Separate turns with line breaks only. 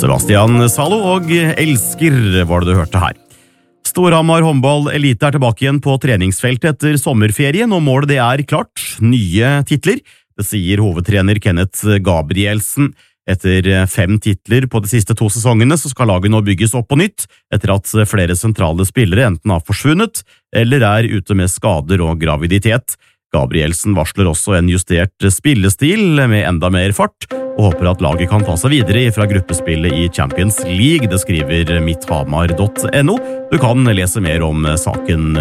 Sebastian Zalo og Elsker var det du hørte her. Storhamar håndball elite tilbake igjen på treningsfeltet etter sommerferien, og målet det klart. Nye titler, det sier hovedtrener Kenneth Gabrielsen. Etter 5 titler på de siste 2 sesongene så skal laget nå bygges opp på nytt, etter at flere sentrale spillere enten har forsvunnet eller ute med skader og graviditet. Gabrielsen varsler også en justert spillestil med enda mer fart, og håper at laget kan ta seg videre fra gruppespillet i Champions League, det skriver midthamar.no. Du kan lese mer om saken